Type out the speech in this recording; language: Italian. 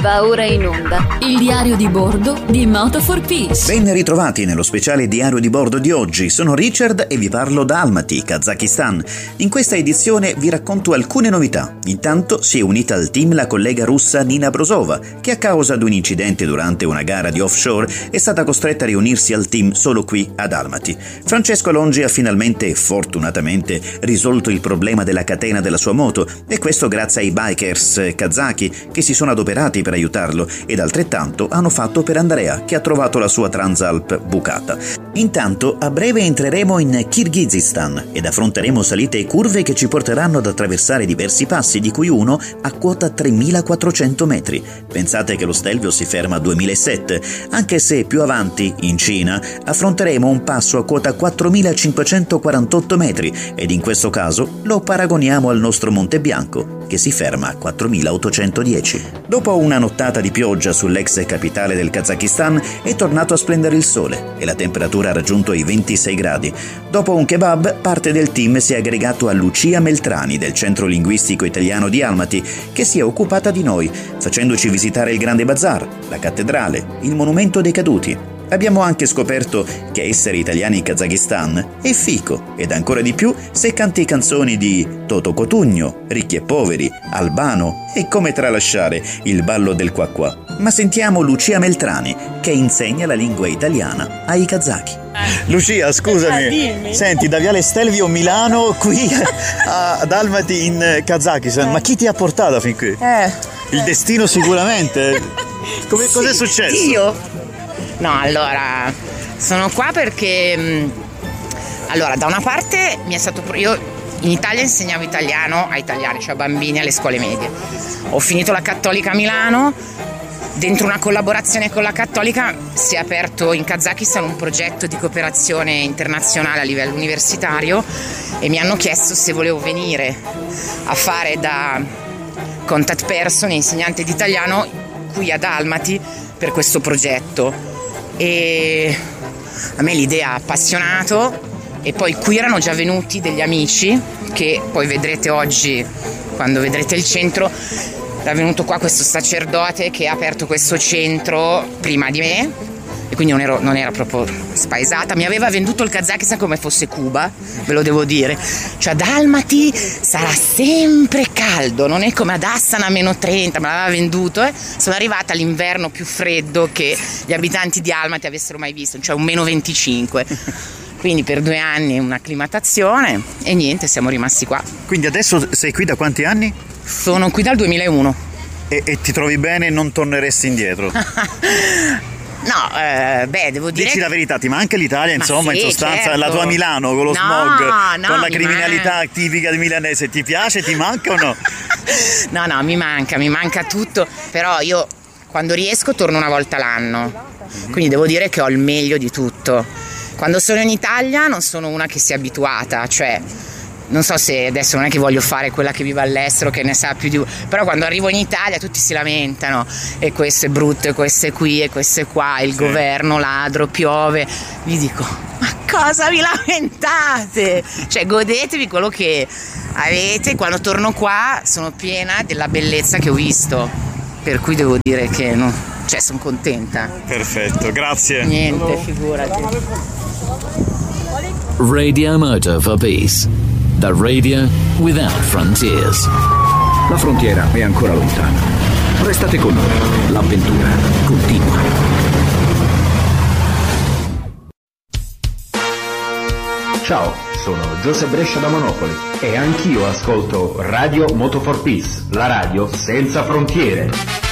Va ora in onda il diario di bordo di Moto for Peace. Ben ritrovati nello speciale diario di bordo di oggi. Sono Richard e vi parlo da Almaty, Kazakistan. In questa edizione vi racconto alcune novità. Intanto si è unita al team la collega russa Nina Brosova, che a causa di un incidente durante una gara di offshore è stata costretta a riunirsi al team solo qui ad Almaty. Francesco Longi ha finalmente e fortunatamente risolto il problema della catena della sua moto, e questo grazie ai bikers kazaki che si sono adoperati per aiutarlo, ed altrettanto hanno fatto per Andrea, che ha trovato la sua Transalp bucata. Intanto a breve entreremo in Kirghizistan ed affronteremo salite e curve che ci porteranno ad attraversare diversi passi, di cui uno a quota 3400 metri. Pensate che lo Stelvio si ferma a 2007, anche se più avanti, in Cina, affronteremo un passo a quota 4548 metri, ed in questo caso lo paragoniamo al nostro Monte Bianco, che si ferma a 4810. Dopo una nottata di pioggia sull'ex capitale del Kazakistan è tornato a splendere il sole e la temperatura ha raggiunto i 26 gradi. Dopo un kebab, parte del team si è aggregato a Lucia Meltrani del Centro Linguistico Italiano di Almaty, che si è occupata di noi, facendoci visitare il Grande Bazar, la cattedrale, il Monumento dei Caduti. Abbiamo anche scoperto che essere italiani in Kazakistan è fico, ed ancora di più se canti canzoni di Toto Cotugno, Ricchi e Poveri, Albano e come tralasciare il ballo del qua qua. Ma sentiamo Lucia Meltrani, che insegna la lingua italiana ai kazaki. Lucia, scusami, senti, da Viale Stelvio Milano qui ad Almaty in Kazakistan, ma chi ti ha portato fin qui? Il destino sicuramente. Cos'è successo? Io? No, allora, sono qua perché, da una parte io in Italia insegnavo italiano a italiani, cioè bambini alle scuole medie. Ho finito la Cattolica Milano, dentro una collaborazione con la Cattolica si è aperto in Kazakistan un progetto di cooperazione internazionale a livello universitario e mi hanno chiesto se volevo venire a fare da contact person e insegnante di italiano qui ad Almaty per questo progetto. E a me l'idea ha appassionato, e poi qui erano già venuti degli amici che poi vedrete oggi quando vedrete il centro. Era venuto qua questo sacerdote che ha aperto questo centro prima di me, e quindi non era proprio spaesata. Mi aveva venduto il Kazakistan come fosse Cuba, ve lo devo dire, cioè ad Almaty sarà sempre caldo, non è come ad Astana meno 30, me l'aveva venduto. Sono arrivata all'inverno più freddo che gli abitanti di Almaty avessero mai visto, cioè un meno 25. Quindi per 2 anni un'acclimatazione e niente, siamo rimasti qua. Quindi adesso sei qui da quanti anni? Sono qui dal 2001. E ti trovi bene e non torneresti indietro? No, devo dire. Dici la verità, ti manca l'Italia, insomma, sì, in sostanza, certo. La tua Milano con lo smog, con la criminalità tipica di milanese, ti piace, ti manca o no? No, mi manca tutto, però io quando riesco torno una volta l'anno, quindi devo dire che ho il meglio di tutto. Quando sono in Italia non sono una che si è abituata, cioè non so se adesso non è che voglio fare quella che vive all'estero, che ne sa più di... però quando arrivo in Italia tutti si lamentano, e questo è brutto, e questo è qui, e questo è qua, il governo ladro, piove. Vi dico, ma cosa vi lamentate? Cioè godetevi quello che avete. Quando torno qua sono piena della bellezza che ho visto, per cui devo dire che sono contenta. Perfetto, grazie. Niente, figurati. Radio Moto for Peace, the radio without frontiers. La frontiera è ancora lontana. Restate con noi, l'avventura continua. Ciao, sono Giuseppe Brescia da Monopoli e anch'io ascolto Radio Moto for Peace, la radio senza frontiere.